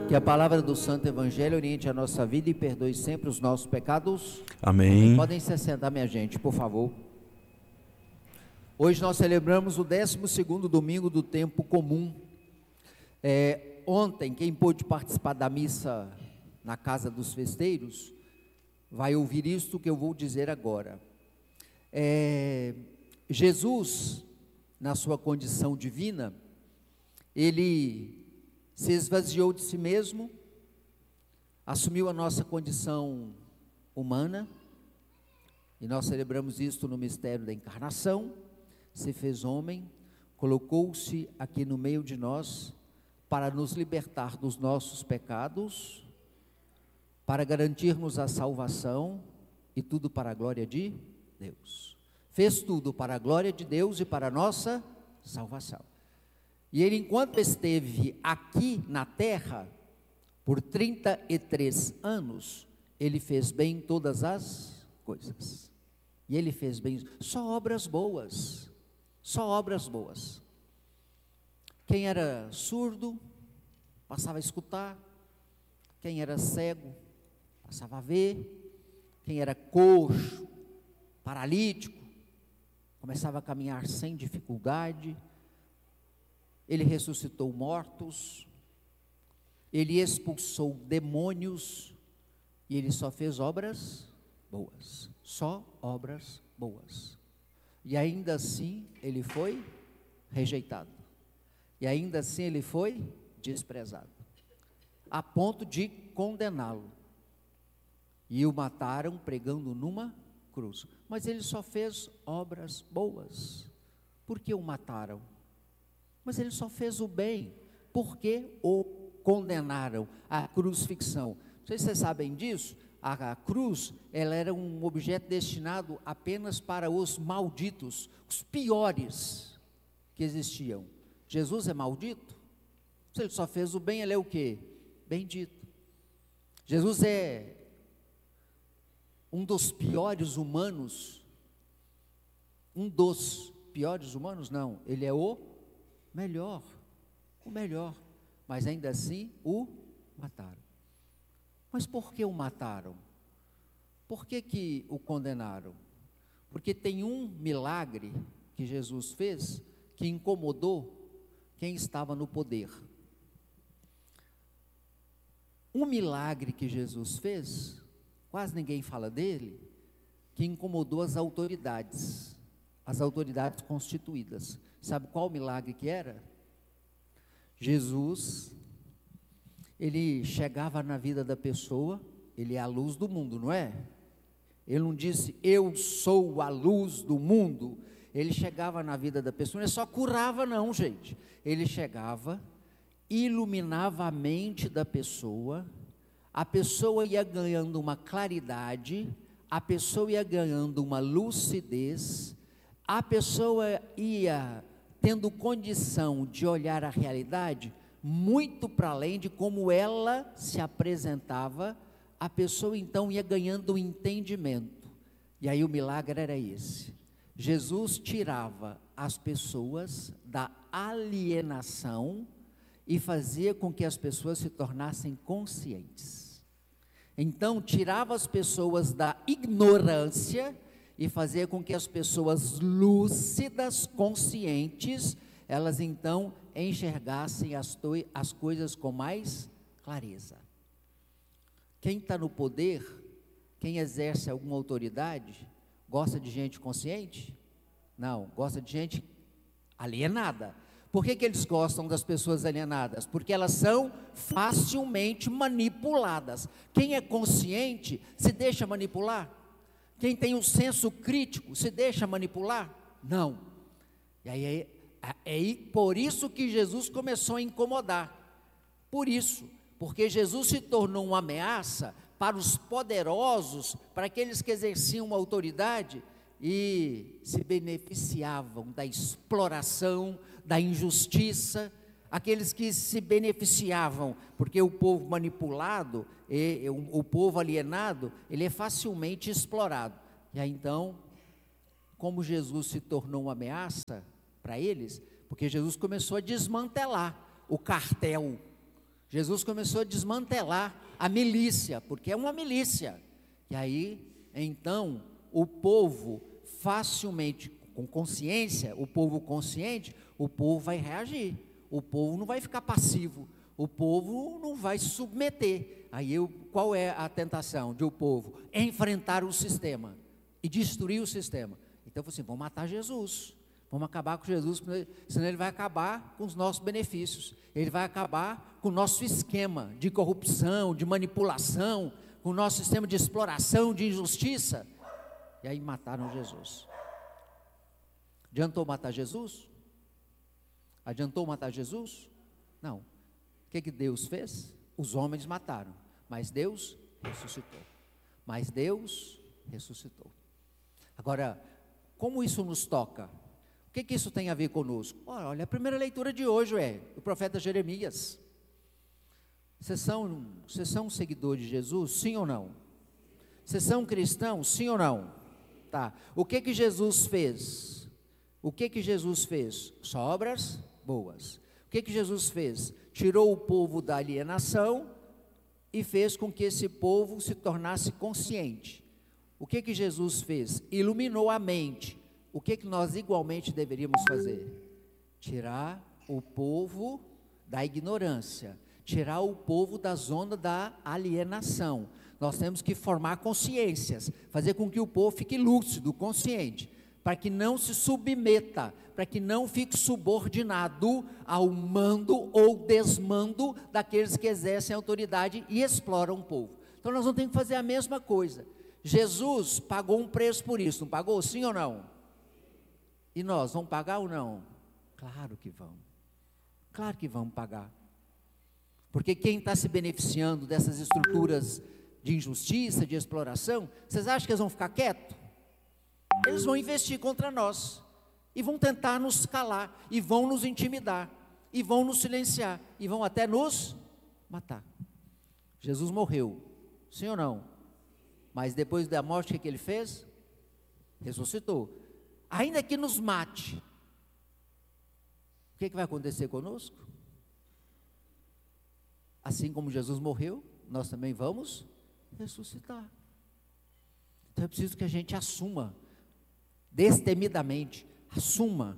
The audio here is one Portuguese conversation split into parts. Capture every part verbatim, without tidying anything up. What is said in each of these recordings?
Que a palavra do Santo Evangelho oriente a nossa vida e perdoe sempre os nossos pecados. Amém. Podem se sentar, minha gente, por favor. Hoje nós celebramos o décimo segundo domingo do tempo comum. É, ontem, quem pôde participar da missa na casa dos festeiros, vai ouvir isto que eu vou dizer agora. É, Jesus, na sua condição divina, ele se esvaziou de si mesmo, assumiu a nossa condição humana, e nós celebramos isto no mistério da encarnação, se fez homem, colocou-se aqui no meio de nós, para nos libertar dos nossos pecados, para garantir-nos a salvação, e tudo para a glória de Deus. Fez tudo para a glória de Deus e para a nossa salvação. E ele, enquanto esteve aqui na terra, por trinta e três anos, ele fez bem todas as coisas. E ele fez bem, só obras boas, só obras boas. Quem era surdo, passava a escutar. Quem era cego, passava a ver. Quem era coxo, paralítico, começava a caminhar sem dificuldade. Ele ressuscitou mortos, ele expulsou demônios, e ele só fez obras boas, só obras boas. E ainda assim ele foi rejeitado, e ainda assim ele foi desprezado, a ponto de condená-lo, e o mataram pregando numa cruz. Mas ele só fez obras boas. Por que o mataram? Mas ele só fez o bem. Por que o condenaram à crucifixão? Não sei se vocês sabem disso. A, a cruz, ela era um objeto destinado apenas para os malditos, os piores que existiam. Jesus é maldito? Se ele só fez o bem, ele é o quê? Bendito. Jesus é um dos piores humanos, um dos piores humanos? Não, ele é o melhor, o melhor, mas ainda assim o mataram. Mas por que o mataram? Por que que o condenaram? Porque tem um milagre que Jesus fez que incomodou quem estava no poder. Um milagre que Jesus fez, quase ninguém fala dele, que incomodou as autoridades, as autoridades constituídas. Sabe qual milagre que era? Jesus, ele chegava na vida da pessoa, ele é a luz do mundo, não é? Ele não disse, eu sou a luz do mundo. Ele chegava na vida da pessoa, ele só curava não, gente. Ele chegava, iluminava a mente da pessoa, a pessoa ia ganhando uma claridade, a pessoa ia ganhando uma lucidez, a pessoa ia tendo condição de olhar a realidade muito para além de como ela se apresentava, a pessoa então ia ganhando um entendimento. E aí o milagre era esse: Jesus tirava as pessoas da alienação e fazia com que as pessoas se tornassem conscientes. Então tirava as pessoas da ignorância e fazer com que as pessoas lúcidas, conscientes, elas então enxergassem as, as coisas com mais clareza. Quem está no poder, quem exerce alguma autoridade, gosta de gente consciente? Não, gosta de gente alienada. Por que que eles gostam das pessoas alienadas? Porque elas são facilmente manipuladas. Quem é consciente se deixa manipular? Quem tem um senso crítico se deixa manipular? Não. E aí é, é, é por isso que Jesus começou a incomodar. Por isso, porque Jesus se tornou uma ameaça para os poderosos, para aqueles que exerciam autoridade e se beneficiavam da exploração, da injustiça, aqueles que se beneficiavam, porque o povo manipulado, e, e, o, o povo alienado, ele é facilmente explorado. E aí então, como Jesus se tornou uma ameaça para eles, porque Jesus começou a desmantelar o cartel. Jesus começou a desmantelar a milícia, porque é uma milícia. E aí, então, o povo facilmente, com consciência, o povo consciente, o povo vai reagir. O povo não vai ficar passivo, o povo não vai se submeter. Aí eu, qual é a tentação de o povo? Enfrentar o sistema e destruir o sistema. Então, eu falei assim, vamos matar Jesus, vamos acabar com Jesus, senão ele vai acabar com os nossos benefícios, ele vai acabar com o nosso esquema de corrupção, de manipulação, com o nosso sistema de exploração, de injustiça. E aí mataram Jesus. Adiantou matar Jesus? Adiantou matar Jesus? Não. O que que Deus fez? Os homens mataram, mas Deus ressuscitou. Mas Deus ressuscitou. Agora, como isso nos toca? O que que isso tem a ver conosco? Olha, a primeira leitura de hoje é o profeta Jeremias. Vocês são, vocês são seguidores de Jesus? Sim ou não? Vocês são cristãos? Sim ou não? Tá. O que que Jesus fez? O que que Jesus fez? Só obras boas. O que que Jesus fez? Tirou o povo da alienação e fez com que esse povo se tornasse consciente. O que que Jesus fez? Iluminou a mente. O que que nós igualmente deveríamos fazer? Tirar o povo da ignorância, tirar o povo da zona da alienação. Nós temos que formar consciências, fazer com que o povo fique lúcido, consciente, para que não se submeta, para que não fique subordinado ao mando ou desmando daqueles que exercem autoridade e exploram o povo. Então nós vamos ter que fazer a mesma coisa. Jesus pagou um preço por isso, não pagou? Sim ou não? E nós, vamos pagar ou não? Claro que vamos, claro que vamos pagar. Porque quem está se beneficiando dessas estruturas de injustiça, de exploração, vocês acham que eles vão ficar quietos? Eles vão investir contra nós, e vão tentar nos calar, e vão nos intimidar, e vão nos silenciar, e vão até nos matar. Jesus morreu, sim ou não? Mas depois da morte, o que, que ele fez? Ressuscitou. Ainda que nos mate, o que, que vai acontecer conosco? Assim como Jesus morreu, nós também vamos ressuscitar. Então é preciso que a gente assuma, destemidamente, assuma,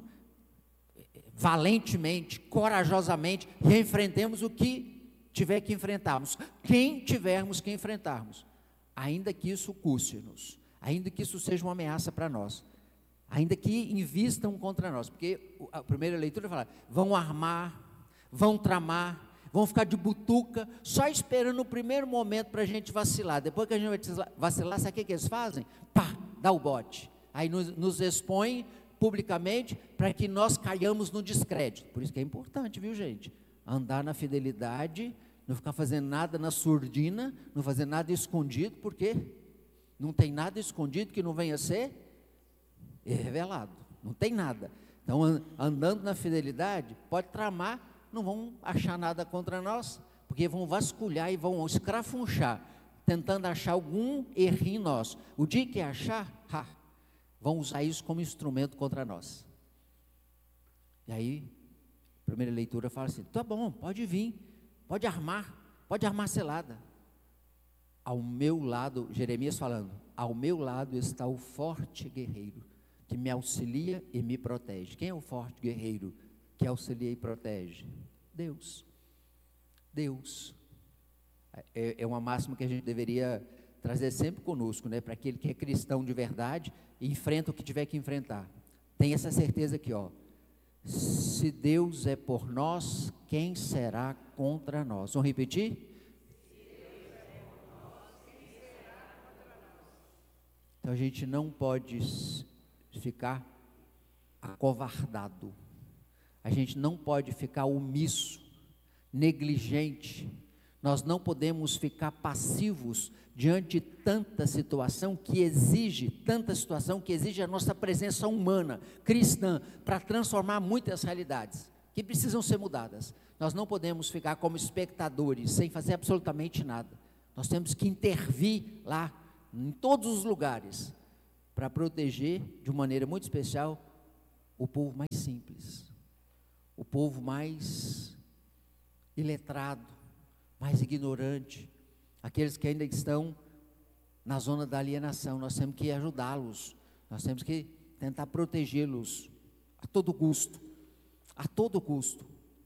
valentemente, corajosamente, e enfrentemos o que tiver que enfrentarmos, quem tivermos que enfrentarmos, ainda que isso custe-nos, ainda que isso seja uma ameaça para nós, ainda que invistam contra nós, porque a primeira leitura fala, vão armar, vão tramar, vão ficar de butuca, só esperando o primeiro momento para a gente vacilar. Depois que a gente vai vacilar, sabe o que, que eles fazem? Pá, dá o bote. Aí nos, nos expõe publicamente para que nós caiamos no descrédito. Por isso que é importante, viu, gente? Andar na fidelidade, não ficar fazendo nada na surdina, não fazer nada escondido, porque não tem nada escondido que não venha a ser revelado. Não tem nada. Então, andando na fidelidade, pode tramar, não vão achar nada contra nós, porque vão vasculhar e vão escrafunchar, tentando achar algum errinho nosso. O dia que achar, ha, vão usar isso como instrumento contra nós. E aí, a primeira leitura fala assim, tá bom, pode vir, pode armar, pode armar selada. Ao meu lado, Jeremias falando, ao meu lado está o forte guerreiro, que me auxilia e me protege. Quem é o forte guerreiro que auxilia e protege? Deus. Deus. É, é uma máxima que a gente deveria trazer sempre conosco, né? Para aquele que é cristão de verdade e enfrenta o que tiver que enfrentar. Tem essa certeza aqui, ó. Se Deus é por nós, quem será contra nós? Vamos repetir? Se Deus é por nós, quem será contra nós? Então a gente não pode ficar acovardado. A gente não pode ficar omisso, negligente. Nós não podemos ficar passivos diante de tanta situação que exige, tanta situação que exige a nossa presença humana, cristã, para transformar muitas realidades que precisam ser mudadas. Nós não podemos ficar como espectadores, sem fazer absolutamente nada. Nós temos que intervir lá, em todos os lugares, para proteger, de uma maneira muito especial, o povo mais simples, o povo mais iletrado, mais ignorante, aqueles que ainda estão na zona da alienação. Nós temos que ajudá-los, nós temos que tentar protegê-los a todo custo, a todo custo.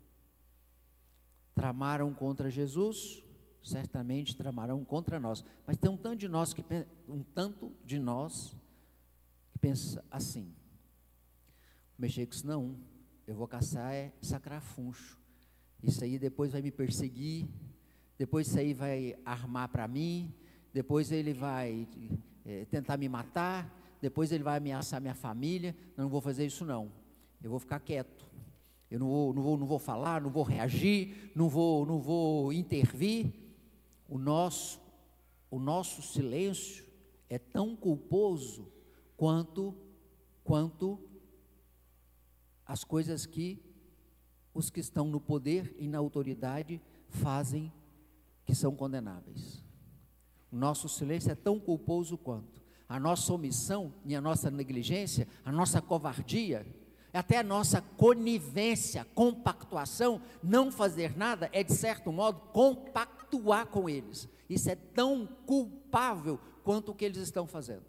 Tramaram contra Jesus, certamente tramarão contra nós, mas tem um tanto de nós que um tanto de nós que pensa assim: mexer com isso não, eu vou caçar é sacrafuncho, isso aí depois vai me perseguir, depois isso aí vai armar para mim, depois ele vai é, tentar me matar, depois ele vai ameaçar minha família. Eu não vou fazer isso não, eu vou ficar quieto, eu não vou, não vou, não vou falar, não vou reagir, não vou, não vou intervir. O nosso, o nosso silêncio é tão culposo quanto, quanto as coisas que os que estão no poder e na autoridade fazem, que são condenáveis. O nosso silêncio é tão culposo quanto a nossa omissão e a nossa negligência, a nossa covardia, até a nossa conivência, compactuação, não fazer nada, é de certo modo compactuar com eles. Isso é tão culpável quanto o que eles estão fazendo.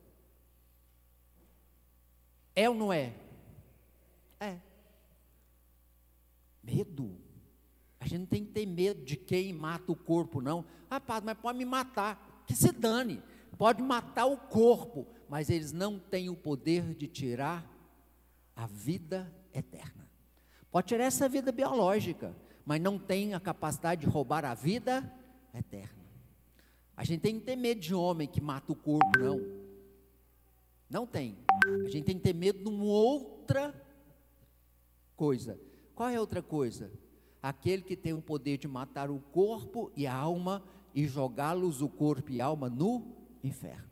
É ou não é? É. Medo. A gente não tem que ter medo de quem mata o corpo, não. Ah, padre, mas pode me matar, que se dane. Pode matar o corpo, mas eles não têm o poder de tirar a vida eterna. Pode tirar essa vida biológica, mas não tem a capacidade de roubar a vida eterna. A gente tem que ter medo de homem que mata o corpo, não. Não tem. A gente tem que ter medo de uma outra coisa. Qual é a outra coisa? Aquele que tem o poder de matar o corpo e a alma e jogá-los, o corpo e a alma, no inferno.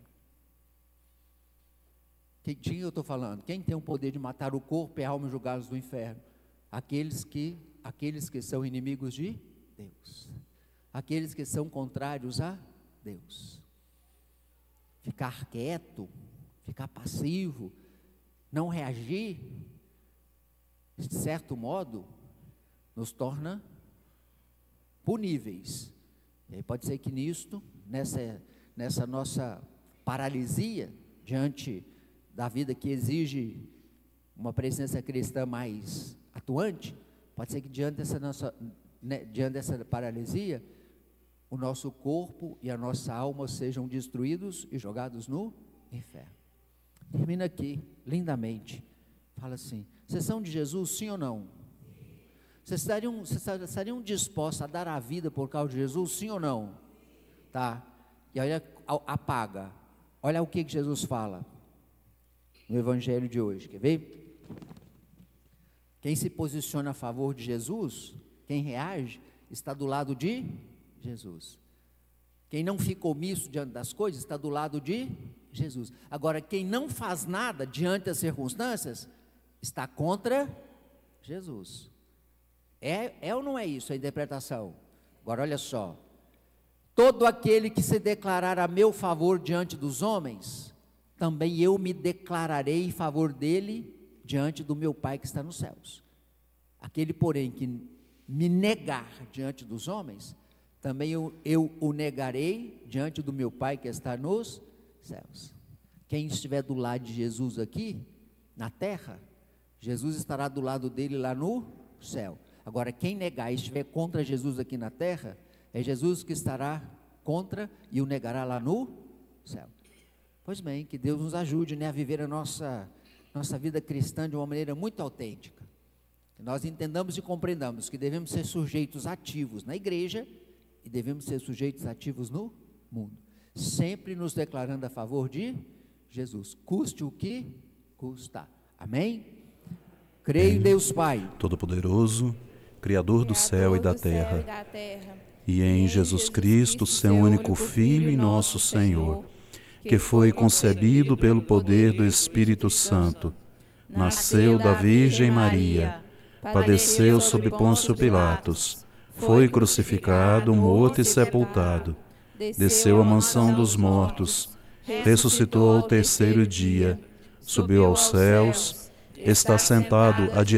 Quem eu estou falando? Quem tem o poder de matar o corpo e a alma e jogá-los no inferno? Aqueles que, aqueles que são inimigos de Deus. Aqueles que são contrários a Deus. Ficar quieto, ficar passivo, não reagir, de certo modo, nos torna puníveis. E aí pode ser que nisto, nessa, nessa nossa paralisia, diante da vida que exige uma presença cristã mais atuante, pode ser que diante dessa, nossa, né, diante dessa paralisia, o nosso corpo e a nossa alma sejam destruídos e jogados no inferno. Termina aqui, lindamente, fala assim: vocês são de Jesus, sim ou não? Vocês estariam, vocês estariam dispostos a dar a vida por causa de Jesus, sim ou não? Tá, e olha, apaga, olha o que, que Jesus fala no evangelho de hoje, quer ver? Quem se posiciona a favor de Jesus, quem reage, está do lado de Jesus. Quem não fica omisso diante das coisas, está do lado de Jesus. Agora, quem não faz nada diante das circunstâncias, está contra Jesus. É, é ou não é isso a interpretação? Agora olha só: todo aquele que se declarar a meu favor diante dos homens, também eu me declararei em favor dele diante do meu Pai que está nos céus. Aquele, porém, que me negar diante dos homens, também eu, eu o negarei diante do meu Pai que está nos céus. Quem estiver do lado de Jesus aqui, na terra, Jesus estará do lado dele lá no céu. Agora, quem negar e estiver contra Jesus aqui na terra, é Jesus que estará contra e o negará lá no céu. Pois bem, que Deus nos ajude, né, a viver a nossa, nossa vida cristã de uma maneira muito autêntica. Que nós entendamos e compreendamos que devemos ser sujeitos ativos na igreja e devemos ser sujeitos ativos no mundo, sempre nos declarando a favor de Jesus, custe o que custar. Amém? Creio em Deus Pai Todo-Poderoso, Criador do céu e da terra, e em Jesus Cristo, seu único Filho e nosso Senhor, que foi concebido pelo poder do Espírito Santo, nasceu da Virgem Maria, padeceu sob Pôncio Pilatos, foi crucificado, morto e sepultado, desceu à mansão dos mortos, ressuscitou ao terceiro dia, subiu aos céus, está sentado à direita